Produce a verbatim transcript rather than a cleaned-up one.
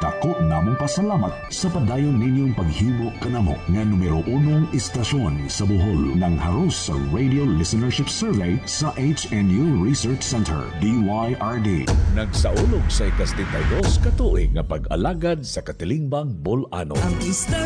Dako namong pasalamat sa padayon ninyong paghimo kanamo nga numero unong istasyon sa Bohol ng haros sa Radio Listenership Survey sa H N U Research Center, D Y R D. Nagsaulog sa ikastintaydos katuig nga pag-alagad sa Katilingbang Bol-ano. Ang